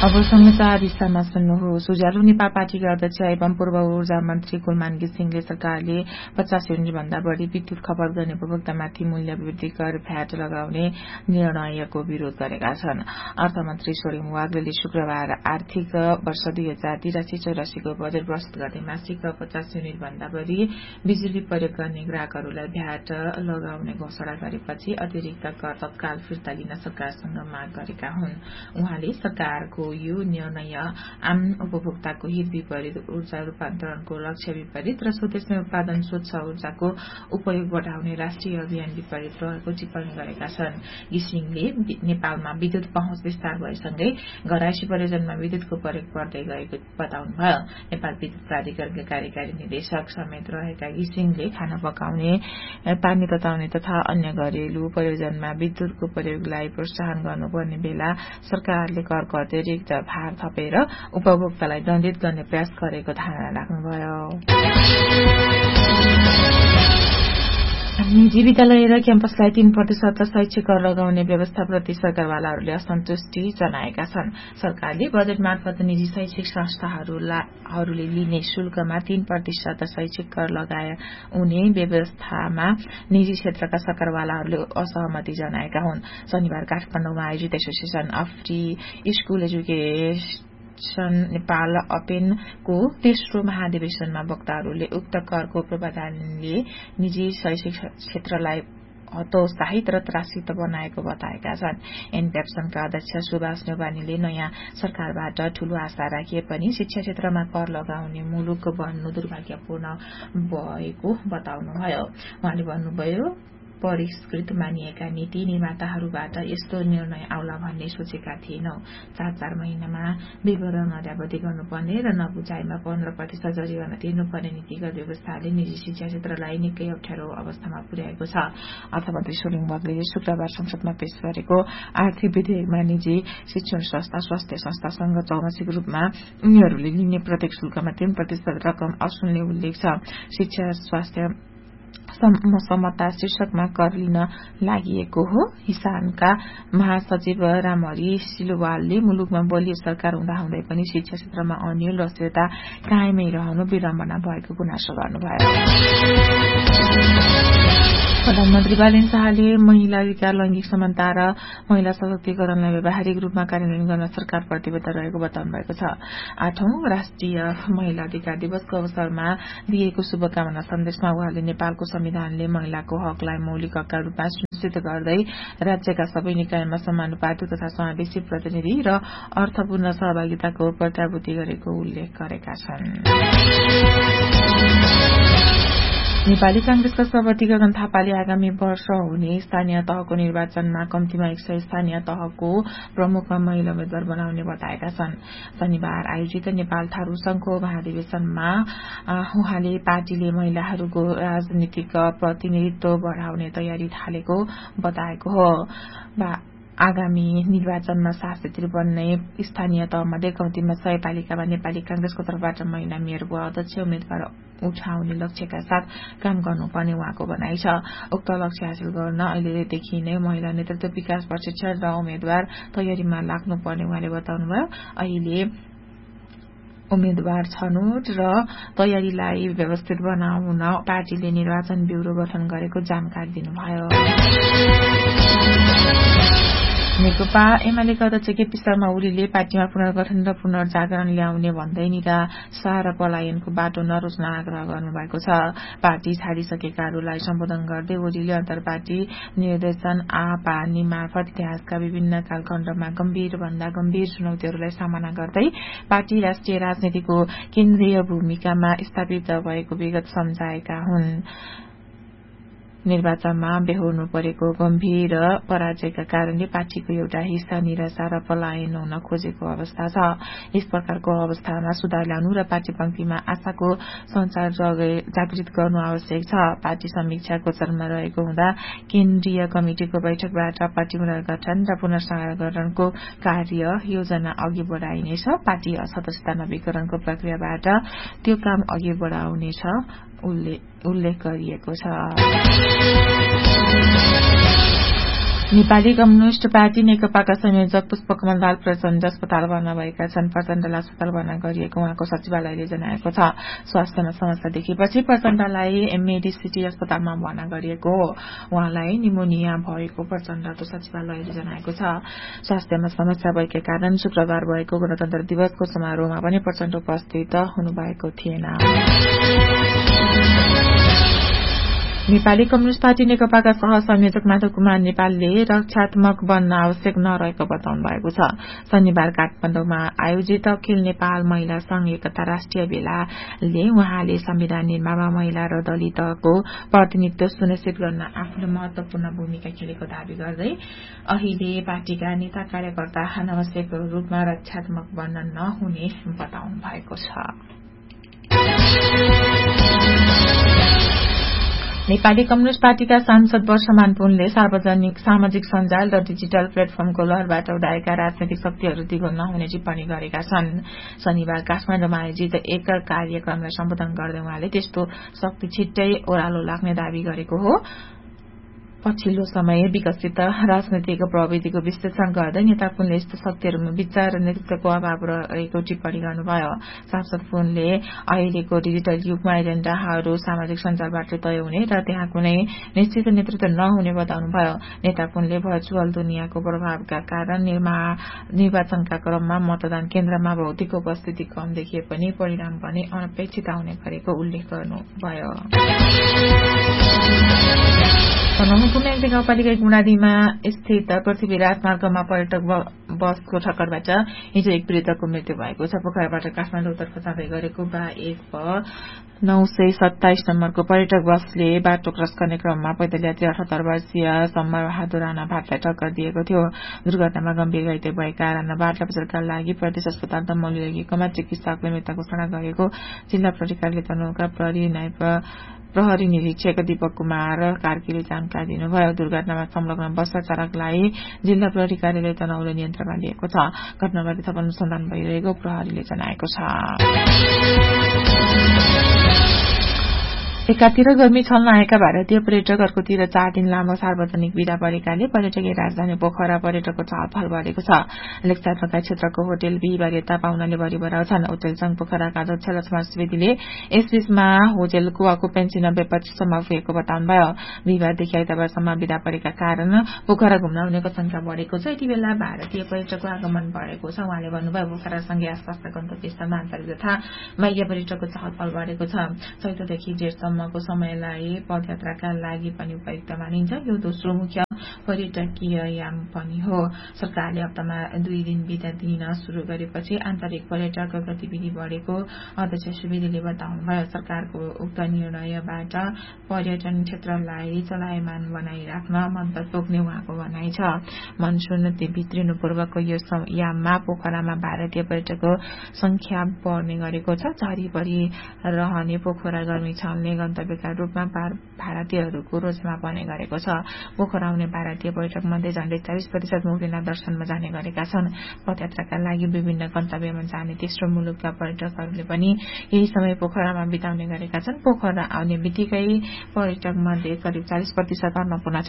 अब समाचार विस्तारमा सुन्नुहोस्। उज्यालो नेपाल पार्टीका अध्यक्ष एवं पूर्व ऊर्जा मन्त्री कुलमान घिसिङले सरकारले 50 युनिट भन्दा बढ़ी विद्युत खपत गर्ने उपभोक्तामाथि मूल्य वृद्धि कर भ्याट लगाउने निर्णयको विरोध गरेका छन्। अर्थमन्त्री सोरेङ वाग्लेले शुक्रबार आर्थिक वर्ष 2083-84 को बजेट प्रस्तुत गर्दै मासिक 50 युनिट भन्दा बढ़ी बिजुली प्रयोग गर्ने ग्राहकहरूलाई भ्याट लगाउने घोषणा गरेपछि अतिरिक्त कर तत्काल फिर्ता लिन सरकारसँग माग गरेका हुन्। उहाँले सरकारको यो निर्णय आम उपभोक्ताको हित विपरीत, ऊर्जा रूपान्तरणको लक्ष्य विपरीत र स्वदेशमै उत्पादन स्वच्छ ऊर्जाको उपयोग बढ़ाउने राष्ट्रिय अभियान विपरीत रहेको टिप्पणी गरेका छन्। घिसिङले नेपालमा विद्युत पहुँच विस्तार भएसँगै घरायसी प्रयोजनमा विद्युतको प्रयोग बढ्दै गएको बताउनुभयो। नेपाल विद्युत प्राधिकरणका कार्यकारी निर्देशक समेत रहेका घिसिङले खाना पकाउने, पानी तताउने तथा अन्य घरेलु प्रयोजनमा विद्युतको प्रयोगलाई प्रोत्साहन गर्नुपर्ने बेला सरकारले करको अतिरिक्त भार थपेर उपभोक्तालाई दण्डित गर्ने प्रयास गरेको धारणा राख्नुभयो। निजी विद्यालय र क्याम्पसलाई 3% शैक्षिक कर लगाउने व्यवस्थाप्रति सरकारवालाहरूले असन्तुष्टि जनाएका छन्। सरकारले बजेट मार्फत निजी शैक्षिक संस्थाहरूले लिने शुल्कमा 3% शैक्षिक कर लगाउने व्यवस्थामा निजी क्षेत्रका सरकारवालाहरूले असहमति जनाएका हुन्। शनिबार काठमाडौँमा आयोजित association of free school education Nepal अपेनको तेस्रो महाधिवेशनमा वक्ताहरूले उक्त करको प्रावधानले निजी शैक्षिक क्षेत्रलाई हतोत्साहित र त्रासित बनाएको बताएका छन्। एनपेप्सनका अध्यक्ष सुभाष नेवानीले नयाँ सरकारबाट ठूलो आशा राखिए पनि शिक्षा क्षेत्रमा कर लगाउने मुलुक बन्नु दुर्भाग्यपूर्ण भएको बताउनुभयो। उहाँले भन्नुभयो, परिष्कृत मानिएका नीति निर्माताहरूबाट यस्तो निर्णय आउला भन्ने सोचेका थिएनौं। 4 महिनामा विवरण अद्यावधि गर्नुपर्ने र नबुझाइमा 15% जरिवाना तिर्नुपर्ने नीतिगत व्यवस्थाले निजी शिक्षा क्षेत्रलाई निकै अप्ठ्यारो अवस्थामा पुर्याएको छ। अर्थमन्त्री सोरेङ वाग्लेले शुक्रबार संसदमा पेश गरेको आर्थिक विधेयकमा निजी शिक्षण संस्था, स्वास्थ्य संस्थासँग चौमासिक रूपमा उनीहरूले लिने प्रत्येक शुल्कमा 3% रकम असुल्ने उल्लेख छ। शिक्षा स्वास्थ्य समता शीर्षकमा कर लिन लागिएको हो। हिसानका महासचिव रामहरि सिलवालले मुलुकमा बलियो सरकार हुँदाहुँदै पनि शिक्षा क्षेत्रमा अनियम र अस्थिरता कायमै रहनु विडम्बना भएको गुनासो गर्नुभयो। प्रधानमन्त्री बालेन शाहले महिला अधिकार, लैंगिक समानता र महिला सशक्तिकरणलाई व्यावहारिक रूपमा कार्यान्वयन गर्न सरकार प्रतिबद्ध रहेको बताउनु भएको छ। 8औं राष्ट्रिय महिला अधिकार दिवसको अवसरमा दिएको शुभकामना सन्देशमा उहाँले नेपालको संविधानले महिलाको हकलाई मौलिक हकका रूपमा सुनिश्चित गर्दै राज्यका सबै निकायमा समानुपातिक तथा समावेशी प्रतिनिधि र अर्थपूर्ण सहभागिताको प्रत्याभूति गरेको उल्लेख गरेका छन्। नेपाली कांग्रेसका सभापति गगन थापाले आगामी वर्ष हुने स्थानीय तहको निर्वाचनमा कम्तीमा 100 स्थानीय तहको प्रमुखमा महिला उम्मेद्वार बनाउने बताएका छन्। शनिबार आयोजित नेपाल थारू संघको महाधिवेशनमा उहाँले पार्टीले महिलाहरूको राजनीतिक प्रतिनिधित्व बढ़ाउने तयारी थालेको बताएको हो। आगामी निर्वाचनमा 753 स्थानीय तहमध्ये कम्तीमा 100 पालिकामा नेपाली कांग्रेसको तर्फबाट महिला मेयरको अध्यक्ष उम्मेद्वार उठाउने लक्ष्यका साथ काम गर्नुपर्ने उहाँको भनाइ छ। उक्त लक्ष्य हासिल गर्न अहिलेदेखि नै महिला नेतृत्व, विकास, प्रशिक्षण र उम्मेद्वार तयारीमा लाग्नुपर्ने उहाँले बताउनुभयो। अहिले उम्मेद्वार छनौट र तयारीलाई व्यवस्थित बनाउन पार्टीले निर्वाचन ब्यूरो गठन गरेको जानकारी दिनुभयो। नेकपा एमालेका अध्यक्ष केपी शर्मा ओलीले पार्टीमा पुनर्गठन र पुनर्जागरण ल्याउने भन्दै निराशा र पलायनको बाटो नरोज्न आग्रह गर्नुभएको छ। पार्टी छाडिसकेकाहरूलाई सम्बोधन गर्दै ओलीले अन्तर्पार्टी निर्देशन आपानी मार्फत इतिहासका विभिन्न कालखण्डमा गम्भीरभन्दा गम्भीर चुनौतीहरूलाई सामना गर्दै पार्टी राष्ट्रिय राजनीतिको केन्द्रीय भूमिकामा स्थापित भएको विगत सम्झाएका हुन्। निर्वाचनमा बेहोर्नु परेको गम्भीर पराजयका कारणले पार्टीको एउटा हिस्सा निराशा र पलायन हुन खोजेको अवस्था छ। यस प्रकारको अवस्थामा सुधार ल्याउनु र पार्टी पंक्तिमा आशाको संचार जागृत गर्नु आवश्यक छ। पार्टी समीक्षाको चरणमा रहेको हुँदा केन्द्रीय कमिटिको बैठकबाट पार्टी पुनर्गठन र पुनर्जागरणको कार्य योजना अघि बढ़ाइनेछ। पार्टी सदस्यता नवीकरणको प्रक्रियाबाट त्यो काम अघि बढ़ाउनेछ उल्लेख गरिएको छ। नेपाली कम्युनिष्ट पार्टी नेकपाका संयोजक पुष्पकमल दाहाल प्रचण्ड अस्पताल भर्ना भएका छन्। प्रचण्डलाई अस्पताल भर्ना गरिएको उहाँको सचिवालयले जनाएको छ। स्वास्थ्यमा समस्या देखेपछि प्रचण्डलाई मेडिसिटी अस्पतालमा भर्ना गरिएको हो। उहाँलाई निमोनिया भएको प्रचण्डको सचिवालयले जनाएको छ। स्वास्थ्यमा समस्या भएका कारण शुक्रबार भएको गणतन्त्र दिवसको समारोहमा पनि प्रचण्ड उपस्थित हुनुभएको थिएन। नेपाली कम्युनिष्ट पार्टी नेकपाका सहसंयोजक माधव कुमार नेपालले रक्षात्मक बन्न आवश्यक नरहेको बताउनु भएको छ। शनिबार काठमाडौँमा आयोजित अखिल नेपाल महिला संघ एकता राष्ट्रिय भेलाले उहाँले संविधान निर्माणमा महिला र दलितको प्रतिनिधित्व सुनिश्चित गर्न आफूले महत्वपूर्ण भूमिका खेलेको दावी गर्दै अहिले पार्टीका नेता कार्यकर्ता अनावश्यक रूपमा रक्षात्मक बन्न नहुने बताउनु भएको छ। नेपाली कम्युनिष्ट पार्टीका सांसद वर्षमान पुनले सार्वजनिक सामाजिक सञ्जाल र डिजिटल प्लेटफर्मको लहरबाट उडाएका राजनैतिक शक्तिहरू दिगो नहुने टिप्पणी गरेका छन्। शनिबार काठमाडौँमा आयोजित एक कार्यक्रमलाई सम्बोधन गर्दै उहाँले त्यस्तो शक्ति छिट्टै ओह्रालो लाग्ने दावी गरेको हो। पछिल्लो समय विकसित राजनैतिक प्रविधिको विश्लेषण गर्दै नेता पुनले यस्तो शक्तिहरूमा विचार र नेतृत्वको अभाव रहेको टिप्पणी गर्नुभयो। सांसद पुनले अहिलेको डिजिटल युगमा एजेण्डाहरू सामाजिक सञ्जालबाट तय हुने र त्यहाँ कुनै निश्चित नेतृत्व नहुने बताउनुभयो। नेता पुनले भर्चुअल दुनियाँको प्रभावका कारण निर्वाचनका क्रममा मतदान केन्द्रमा भौतिक उपस्थिति कम देखिए पनि परिणाम पनि अनपेक्षित आउने गरेको उल्लेख गर्नुभयो। तनहुँको म्याग्दी गाउँपालिका गुणादीमा स्थित पृथ्वी राजमार्गमा पर्यटक बसको ठक्करबाट हिजो एक वृद्धको मृत्यु भएको छ। पोखराबाट काठमाडौँतर्फ जाँदै गरेको बा 927 नम्बरको पर्यटक बसले बाटो क्रस गर्ने क्रममा पैदल यात्री 78 वर्षीय सम्म बहादुर राणा भाटलाई टक्कर दिएको थियो। दुर्घटनामा गम्भीर घाइते भएका राणा भाटलाई उपचारका लागि प्रदेश अस्पताल दमौली लगेकोमा चिकित्सकले मृत घोषणा गरेको जिल्ला प्रहरी कार्यालय तनहुँका प्रहरी निरीक्षक दीपक कुमार कार्कीले जानकारी दिनुभयो। दुर्घटनामा संलग्न बस चालकलाई जिल्ला प्रहरी कार्यालय तनहुँले नियन्त्रणमा लिएको छ। घटनाबारे थप अनुसन्धान भइरहेको प्रहरीले जनाएको छ। एकातिर गर्मी छल्न आएका भारतीय पर्यटक अर्कोतिर 4 दिन लामो सार्वजनिक विदा परेकाले पर्यटकीय राजधानी पोखरा पर्यटकको चहलपहल बढेको छ। लेकचार लगायत क्षेत्रको होटल बिहिबार यता पाहुनाले भरि भराउँछन्। होटल संघ पोखराका अध्यक्ष लक्ष्मण सुवेदीले यसबीचमा होटलको अकुपेन्सी 90% सम्म पुगेको बताउनुभयो। बिहिबारदेखि आइतबारसम्म विदा परेका कारण पोखरा घुम्न आउनेको संख्या बढेको छ। यति बेला भारतीय पर्यटकको आगमन बढेको छ। उहाँले भन्नुभयो पोखरासँगै आसपासका गन्तव्य स्थलमा आन्तरिक तथा बाह्य पर्यटकको चहलपहल बढेको छ। चैतदेखि जेठसम्मको समयलाई पदयात्राका लागि पनि उपयुक्त मानिन्छ। यो दोस्रो मुख्य पर्यटकीय याम पनि हो। सरकारले हप्तामा 2 दिन बिदा दिन शुरू गरेपछि आन्तरिक पर्यटक गतिविधि बढेको अध्यक्ष सुवेदीले बताउनुभयो। सरकारको उक्त निर्णयबाट पर्यटन क्षेत्रलाई चलायमान बनाइराख्न मद्दत पुग्ने उहाँको भनाइ छ। मनसुन भित्रिनु पूर्वको यो याममा पोखरामा भारतीय पर्यटकको संख्या बढ्ने गरेको छ। झरीभरि रहने पोखरा गर्मी छल्ने गन्तव्यका रूपमा भारतीयहरूको रोजमा बने गरेको छ। पोखरा आउने भारतीय पर्यटक मध्ये झण्डै 40% मुक्तिनाथ दर्शनमा जाने गरेका छन्। पदयात्राका लागि विभिन्न गन्तव्यमा जाने तेस्रो मुलुकका पर्यटकहरूले पनि यही समय पोखरामा बिताउने गरेका छन्। पोखरा आउने बित्तिकै पर्यटक मध्ये करिब 40% अन्नपूर्ण